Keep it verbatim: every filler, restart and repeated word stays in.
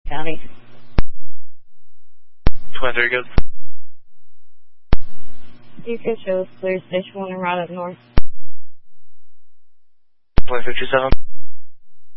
County. twenty-three, good. You can show us clear station one and right up north. twenty-three, two seven.